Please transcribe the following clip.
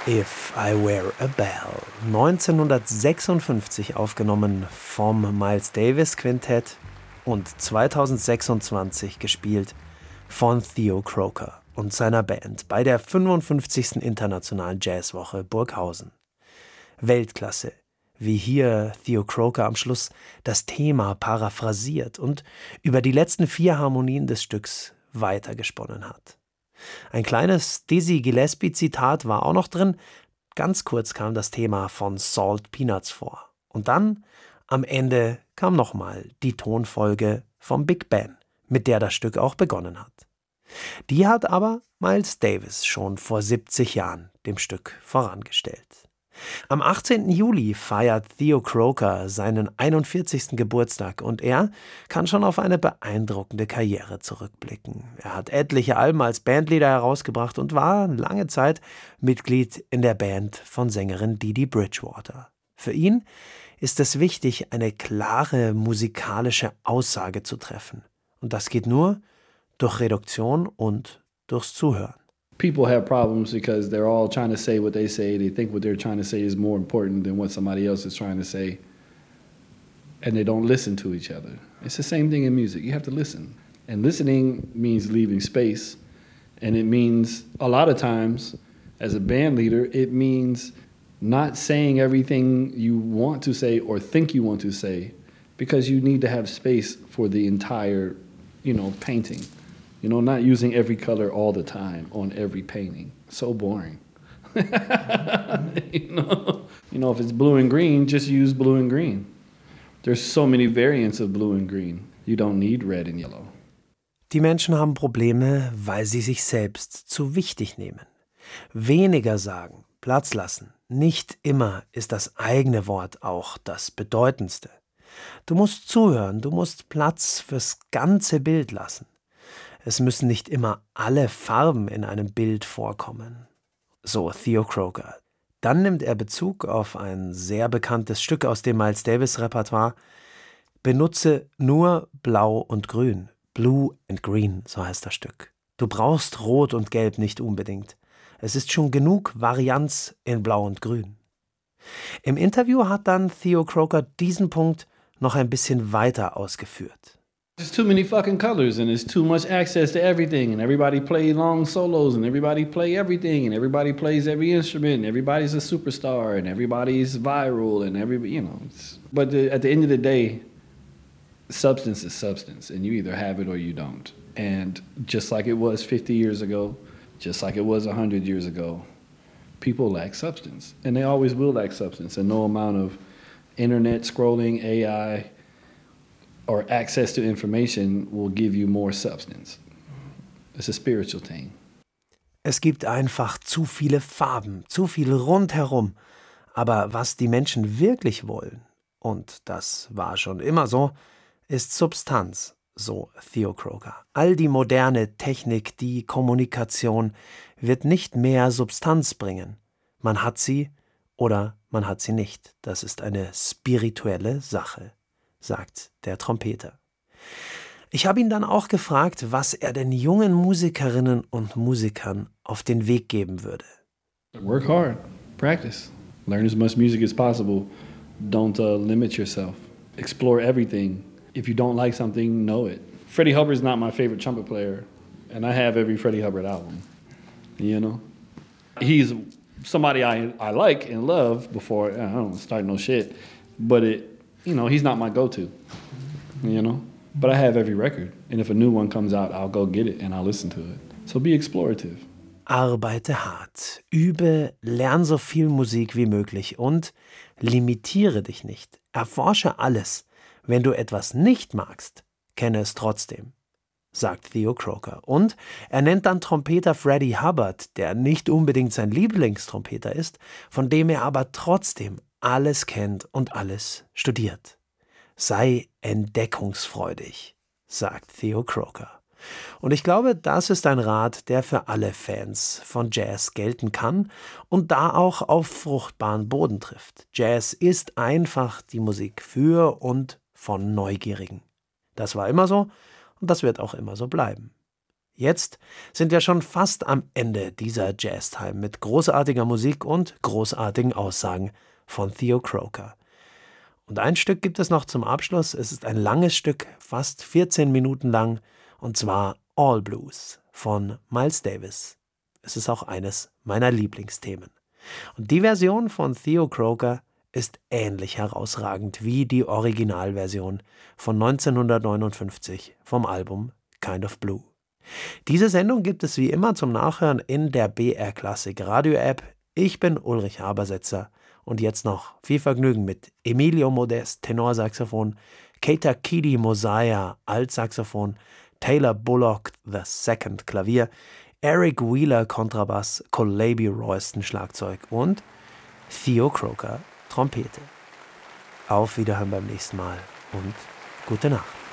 If I Were a Bell, 1956 aufgenommen vom Miles Davis Quintett und 2026 gespielt von Theo Croker und seiner Band bei der 55. Internationalen Jazzwoche Burghausen. Weltklasse, wie hier Theo Croker am Schluss das Thema paraphrasiert und über die letzten 4 Harmonien des Stücks weitergesponnen hat. Ein kleines Dizzy Gillespie-Zitat war auch noch drin. Ganz kurz kam das Thema von Salt Peanuts vor. Und dann, am Ende, kam nochmal die Tonfolge vom Big Ben, mit der das Stück auch begonnen hat. Die hat aber Miles Davis schon vor 70 Jahren dem Stück vorangestellt. Am 18. Juli feiert Theo Croker seinen 41. Geburtstag und er kann schon auf eine beeindruckende Karriere zurückblicken. Er hat etliche Alben als Bandleader herausgebracht und war lange Zeit Mitglied in der Band von Sängerin Dee Bridgewater. Für ihn ist es wichtig, eine klare musikalische Aussage zu treffen. Und das geht nur durch Reduktion und durchs Zuhören. People have problems because they're all trying to say what they say. They think what they're trying to say is more important than what somebody else is trying to say. And they don't listen to each other. It's the same thing in music. You have to listen. And listening means leaving space. And it means, a lot of times, as a band leader, it means not saying everything you want to say or think you want to say, because you need to have space for the entire, painting. Not using every color all the time on every painting. So boring. If it's blue and green, just use blue and green. There's so many variants of blue and green. You don't need red and yellow. Die Menschen haben Probleme, weil sie sich selbst zu wichtig nehmen. Weniger sagen, Platz lassen. Nicht immer ist das eigene Wort auch das Bedeutendste. Du musst zuhören, du musst Platz fürs ganze Bild lassen. Es müssen nicht immer alle Farben in einem Bild vorkommen. So Theo Croker. Dann nimmt er Bezug auf ein sehr bekanntes Stück aus dem Miles Davis Repertoire. Benutze nur Blau und Grün. Blue and Green, so heißt das Stück. Du brauchst Rot und Gelb nicht unbedingt. Es ist schon genug Varianz in Blau und Grün. Im Interview hat dann Theo Croker diesen Punkt noch ein bisschen weiter ausgeführt. There's too many fucking colors and there's too much access to everything and everybody play long solos and everybody play everything and everybody plays every instrument and everybody's a superstar and everybody's viral and But at the end of the day, substance is substance and you either have it or you don't. And just like it was 50 years ago, just like it was 100 years ago, people lack substance and they always will lack substance, and no amount of internet scrolling, AI, or access to information will give you more substance. It's a spiritual thing. Es gibt einfach zu viele Farben, zu viel rundherum. Aber was die Menschen wirklich wollen, und das war schon immer so, ist Substanz, so Theo Croker. All die moderne Technik, die Kommunikation wird nicht mehr Substanz bringen. Man hat sie oder man hat sie nicht. Das ist eine spirituelle Sache, sagt der Trompeter. Ich habe ihn dann auch gefragt, was er den jungen Musikerinnen und Musikern auf den Weg geben würde. Work hard, practice, learn as much music as possible. Don't limit yourself. Explore everything. If you don't like something, know it. Freddie Hubbard's not my favorite trumpet player, and I have every Freddie Hubbard album. He's somebody I like and love before I don't start no shit, but he's not my go-to, But I have every record, and if a new one comes out, I'll go get it and I'll listen to it. So be explorative. Arbeite hart, übe, lern so viel Musik wie möglich und limitiere dich nicht. Erforsche alles. Wenn du etwas nicht magst, kenne es trotzdem, sagt Theo Croker. Und er nennt dann Trompeter Freddie Hubbard, der nicht unbedingt sein Lieblingstrompeter ist, von dem er aber trotzdem alles kennt und alles studiert. Sei entdeckungsfreudig, sagt Theo Croker. Und ich glaube, das ist ein Rat, der für alle Fans von Jazz gelten kann und da auch auf fruchtbaren Boden trifft. Jazz ist einfach die Musik für und von Neugierigen. Das war immer so und das wird auch immer so bleiben. Jetzt sind wir schon fast am Ende dieser Jazztime mit großartiger Musik und großartigen Aussagen von Theo Croker. Und ein Stück gibt es noch zum Abschluss. Es ist ein langes Stück, fast 14 Minuten lang, und zwar All Blues von Miles Davis. Es ist auch eines meiner Lieblingsthemen. Und die Version von Theo Croker ist ähnlich herausragend wie die Originalversion von 1959 vom Album Kind of Blue. Diese Sendung gibt es wie immer zum Nachhören in der BR Classic Radio App. Ich bin Ulrich Habersetzer und jetzt noch viel Vergnügen mit Emilio Modest, Tenorsaxophon, Keita Kidi Mosiah, Altsaxophon, Taylor Bullock II, Klavier, Eric Wheeler, Kontrabass, Colaby Royston, Schlagzeug und Theo Croker, Trompete. Auf Wiederhören beim nächsten Mal und gute Nacht.